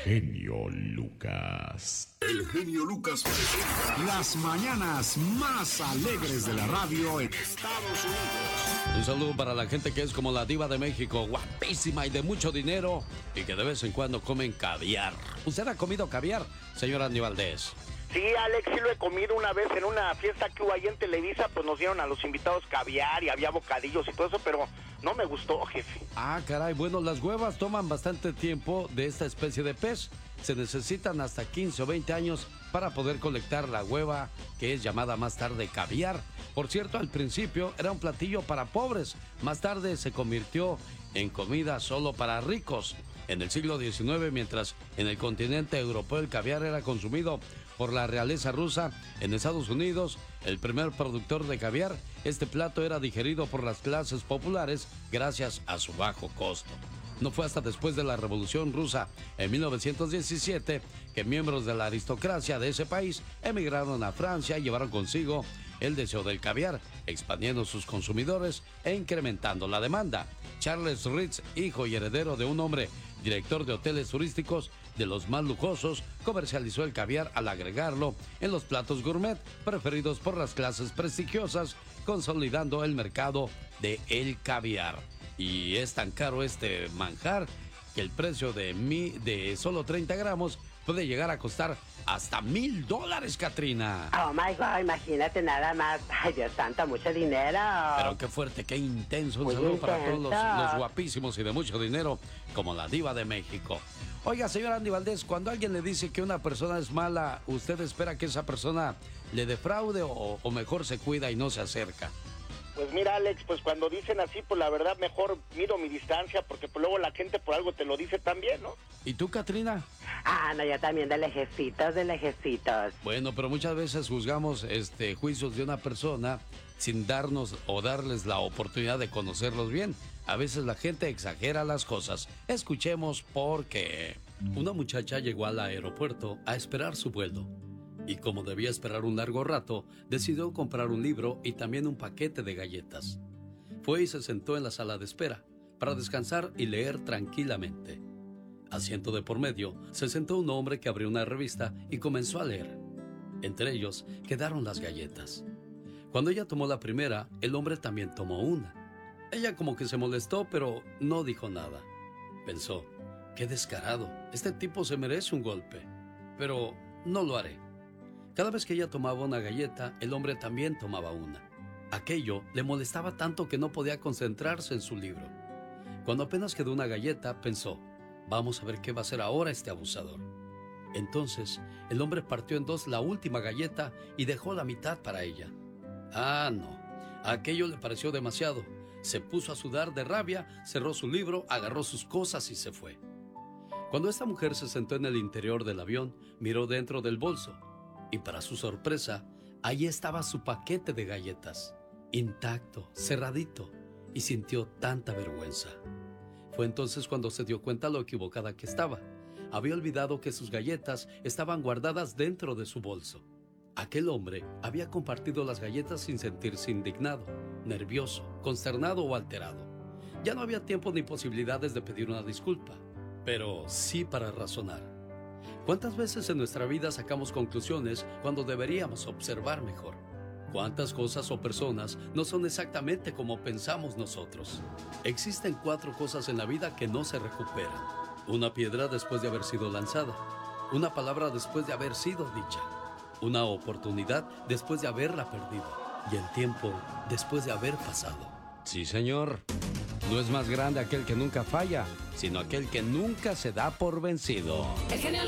genio Lucas. El genio Lucas presenta las mañanas más alegres de la radio en Estados Unidos. Un saludo para la gente que es como la diva de México, guapísima y de mucho dinero, y que de vez en cuando comen caviar. ¿Usted ha comido caviar, señor Andy Valdés? Sí, Alex, sí lo he comido una vez en una fiesta que hubo ahí en Televisa, pues nos dieron a los invitados caviar y había bocadillos y todo eso, pero no me gustó, jefe. Ah, caray, bueno, las huevas toman bastante tiempo de esta especie de pez. Se necesitan hasta 15 o 20 años para poder colectar la hueva, que es llamada más tarde caviar. Por cierto, al principio era un platillo para pobres, más tarde se convirtió en comida solo para ricos. En el siglo XIX, mientras en el continente europeo el caviar era consumido por la realeza rusa, en Estados Unidos, el primer productor de caviar, este plato era digerido por las clases populares gracias a su bajo costo. No fue hasta después de la Revolución Rusa, en 1917, que miembros de la aristocracia de ese país emigraron a Francia y llevaron consigo el deseo del caviar, expandiendo sus consumidores e incrementando la demanda. Charles Ritz, hijo y heredero de un hombre director de hoteles turísticos de los más lujosos, comercializó el caviar al agregarlo en los platos gourmet preferidos por las clases prestigiosas, consolidando el mercado de el caviar. Y es tan caro este manjar que el precio de solo 30 gramos puede llegar a costar hasta $1,000, Katrina. Oh my God, imagínate nada más. Ay, Dios santo, mucho dinero. Pero qué fuerte, qué intenso. Un Muy saludo para intenso. todos los guapísimos y de mucho dinero, como la diva de México. Oiga, señor Andy Valdés, cuando alguien le dice que una persona es mala, ¿usted espera que esa persona le defraude o mejor se cuida y no se acerca? Pues mira, Alex, pues cuando dicen así, pues la verdad mejor mido mi distancia, porque pues luego la gente por algo te lo dice también, ¿no? ¿Y tú, Katrina? Ah, no, yo también de lejecitos. Bueno, pero muchas veces juzgamos juicios de una persona sin darnos o darles la oportunidad de conocerlos bien. A veces la gente exagera las cosas. Escuchemos por qué. Una muchacha llegó al aeropuerto a esperar su vuelo. Y como debía esperar un largo rato, decidió comprar un libro y también un paquete de galletas. Fue y se sentó en la sala de espera para descansar y leer tranquilamente. Asiento de por medio, se sentó un hombre que abrió una revista y comenzó a leer. Entre ellos quedaron las galletas. Cuando ella tomó la primera, el hombre también tomó una. Ella como que se molestó, pero no dijo nada. Pensó, qué descarado, este tipo se merece un golpe. Pero no lo haré. Cada vez que ella tomaba una galleta, el hombre también tomaba una. Aquello le molestaba tanto que no podía concentrarse en su libro. Cuando apenas quedó una galleta, pensó, vamos a ver qué va a hacer ahora este abusador. Entonces, el hombre partió en dos la última galleta y dejó la mitad para ella. Ah, no. Aquello le pareció demasiado. Se puso a sudar de rabia, cerró su libro, agarró sus cosas y se fue. Cuando esta mujer se sentó en el interior del avión, miró dentro del bolso. Y para su sorpresa, ahí estaba su paquete de galletas, intacto, cerradito, y sintió tanta vergüenza. Fue entonces cuando se dio cuenta lo equivocada que estaba. Había olvidado que sus galletas estaban guardadas dentro de su bolso. Aquel hombre había compartido las galletas sin sentirse indignado, nervioso, consternado o alterado. Ya no había tiempo ni posibilidades de pedir una disculpa, pero sí para razonar. ¿Cuántas veces en nuestra vida sacamos conclusiones cuando deberíamos observar mejor? ¿Cuántas cosas o personas no son exactamente como pensamos nosotros? Existen 4 cosas en la vida que no se recuperan. Una piedra después de haber sido lanzada. Una palabra después de haber sido dicha. Una oportunidad después de haberla perdido. Y el tiempo después de haber pasado. Sí, señor. No es más grande aquel que nunca falla, sino aquel que nunca se da por vencido. El genio